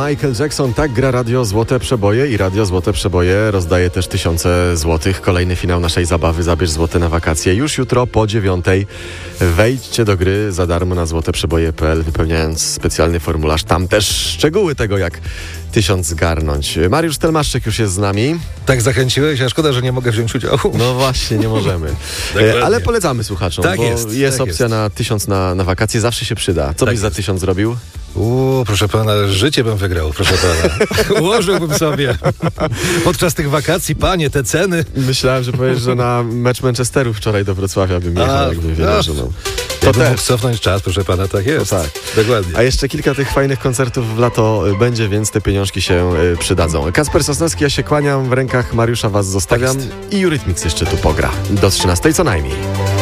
Michael Jackson. Tak gra Radio Złote Przeboje i Radio Złote Przeboje rozdaje też 1000 złotych. Kolejny finał naszej zabawy Zabierz Złote na wakacje. Już jutro po 9:00 wejdźcie do gry za darmo na złoteprzeboje.pl, wypełniając specjalny formularz. Tam też szczegóły tego, jak 1000 zgarnąć. Mariusz Stelmaszczyk już jest z nami. Tak zachęciłeś, a szkoda, że nie mogę wziąć udziału. No właśnie, nie możemy. Ale polecamy słuchaczom, tak bo jest tak opcja na 1000 na wakacje. Zawsze się przyda. Co byś za 1000 zrobił? Proszę pana, życie bym wygrał, proszę pana. Ułożyłbym sobie podczas tych wakacji, panie, te ceny. Myślałem, że powiesz, że na mecz Manchesteru wczoraj do Wrocławia bym jechał, jakby wiedział, no. To też mógł cofnąć czas, proszę pana, tak jest. Tak. Dokładnie. A jeszcze kilka tych fajnych koncertów w lato będzie, więc te pieniążki się przydadzą. Kacper Sosnowski, ja się kłaniam, w rękach Mariusza was zostawiam i Eurythmics jeszcze tu pogra. Do 13:00 co najmniej.